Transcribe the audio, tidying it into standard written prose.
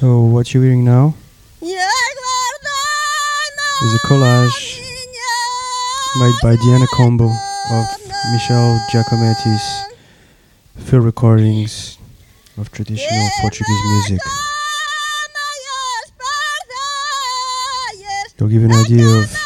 So what you're hearing now is a collage made by Diana Combo of Michel Giacometti's field recordings of traditional Portuguese music. To give you an idea of